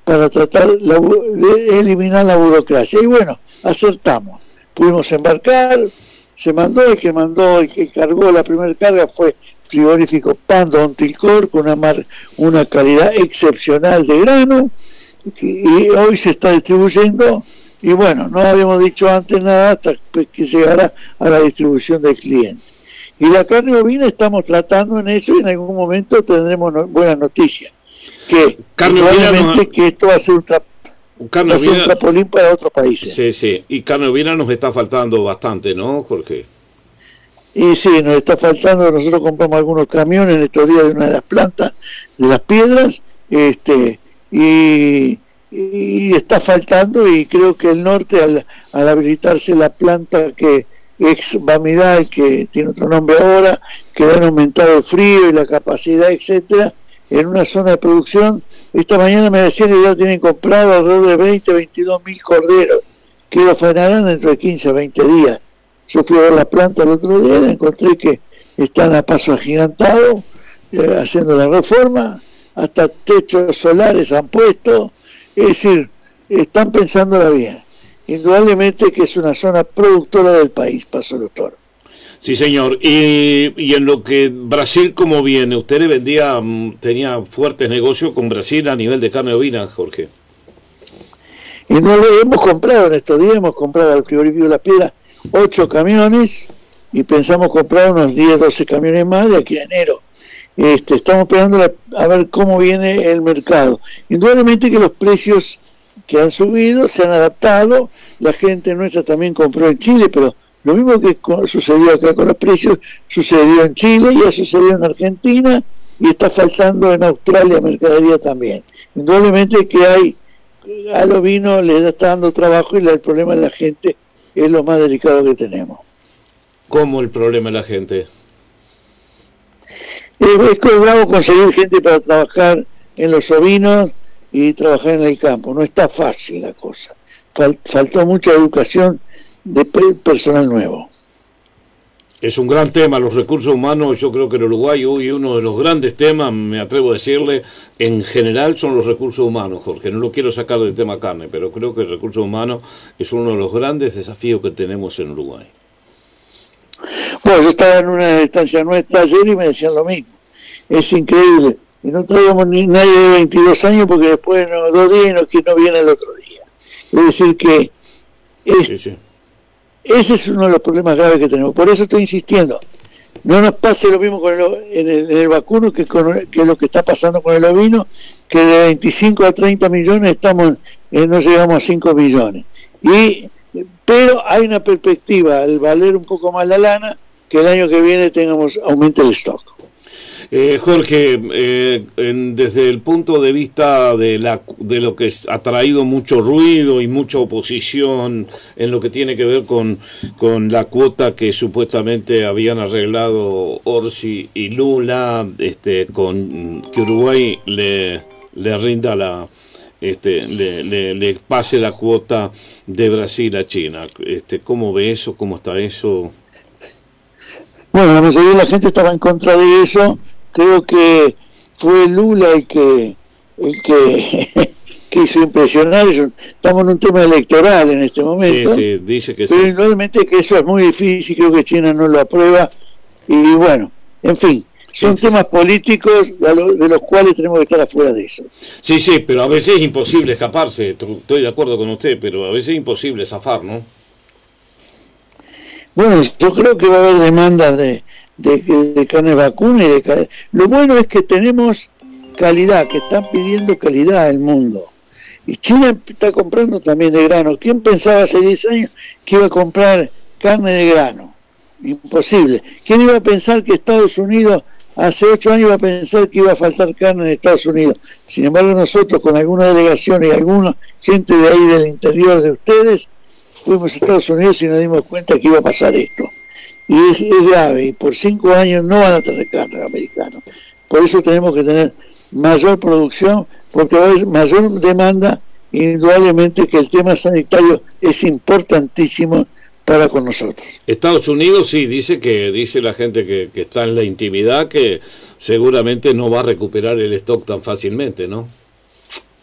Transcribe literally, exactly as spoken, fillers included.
para tratar la, de eliminar la burocracia. Y bueno, acertamos. Pudimos embarcar, se mandó, el que mandó, el que cargó la primera carga fue Frigorífico Pando Ontilcor, con una, mar, una calidad excepcional de grano, y, y hoy se está distribuyendo, y bueno, no habíamos dicho antes nada hasta que llegara a la distribución del cliente. Y la carne ovina estamos tratando en eso, y en algún momento tendremos no, buenas noticias. Que carne ovina no, que esto va a ser un, tra carne va a ser ovina, un trampolín para otros países. Sí, sí, y carne ovina nos está faltando bastante, ¿no, Jorge? Y sí, nos está faltando. Nosotros compramos algunos camiones en estos días de una de las plantas de Las Piedras, este y, y está faltando, y creo que el norte, al, al habilitarse la planta que ex Bamidal, que tiene otro nombre ahora, que han aumentado el frío y la capacidad, etcétera, en una zona de producción, esta mañana me decían que ya tienen comprado alrededor de veinte, veintidós mil corderos, que los faenarán dentro de quince, veinte días. Yo fui a ver la planta el otro día y encontré que están a paso agigantado, eh, haciendo la reforma, hasta techos solares han puesto, es decir, están pensándola bien. Indudablemente que es una zona productora del país, Paso de los Toros. Sí, señor. Y, y en lo que Brasil, ¿cómo viene? Usted vendía, tenía fuertes negocios con Brasil a nivel de carne ovina, Jorge. Y no lo hemos comprado en estos días, hemos comprado al frigorífico de Las Piedras ocho camiones, y pensamos comprar unos diez, doce camiones más de aquí a enero. Este, estamos esperando a, a ver cómo viene el mercado. Indudablemente que los precios que han subido se han adaptado, la gente nuestra también compró en Chile, pero lo mismo que sucedió acá con los precios, sucedió en Chile, ya sucedió en Argentina, y está faltando en Australia mercadería también. Indudablemente que hay, a los vinos les está dando trabajo, y el problema de la gente es lo más delicado que tenemos. ¿Cómo el problema de la gente? Es, es bravo conseguir gente para trabajar en los ovinos y trabajar en el campo. No está fácil la cosa. Fal, faltó mucha educación de personal nuevo. Es un gran tema, los recursos humanos. Yo creo que en Uruguay hoy uno de los grandes temas, me atrevo a decirle, en general son los recursos humanos, Jorge. No lo quiero sacar del tema carne, pero creo que el recurso humano es uno de los grandes desafíos que tenemos en Uruguay. Bueno, yo estaba en una estancia nuestra ayer y me decían lo mismo. Es increíble. Y no traíamos ni nadie de veintidós años, porque después de no, dos días y no, que no viene el otro día. Es decir que es, sí, sí. ese es uno de los problemas graves que tenemos. Por eso estoy insistiendo. No nos pase lo mismo con el, en, el, en el vacuno que, con, que lo que está pasando con el ovino, que de veinticinco a treinta millones estamos, eh, no llegamos a cinco millones. Y, pero hay una perspectiva, al valer un poco más la lana, que el año que viene tengamos aumente el stock. Eh, Jorge, eh, en, desde el punto de vista de, la, de lo que ha traído mucho ruido y mucha oposición en lo que tiene que ver con, con la cuota que supuestamente habían arreglado Orsi y Lula, este, con que Uruguay le, le rinda la, este, le, le, le pase la cuota de Brasil a China. Este, ¿cómo ve eso? ¿Cómo está eso? Bueno, la mayoría de la gente estaba en contra de eso. Creo que fue Lula el que el que quiso impresionar. Estamos en un tema electoral en este momento. Sí, sí, dice que pero sí. Indudablemente que eso es muy difícil, creo que China no lo aprueba. Y bueno, en fin, son sí. temas políticos de, lo, de los cuales tenemos que estar afuera de eso. Sí, sí, pero a veces es imposible escaparse. Estoy de acuerdo con usted, pero a veces es imposible zafar, ¿no? Bueno, yo creo que va a haber demandas de De, de carne vacuna y de carne. Lo bueno es que tenemos calidad, que están pidiendo calidad al mundo, y China está comprando también de grano. ¿Quién pensaba hace diez años que iba a comprar carne de grano? Imposible. ¿Quién iba a pensar que Estados Unidos hace ocho años iba a pensar que iba a faltar carne en Estados Unidos? Sin embargo, nosotros con alguna delegación y alguna gente de ahí del interior de ustedes fuimos a Estados Unidos y nos dimos cuenta que iba a pasar esto. Y es, es grave, y por cinco años no van a tener carne americana. Por eso tenemos que tener mayor producción, porque va a haber mayor demanda, y indudablemente que el tema sanitario es importantísimo para con nosotros. Estados Unidos sí, dice que dice la gente que, que está en la intimidad, que seguramente no va a recuperar el stock tan fácilmente, ¿no?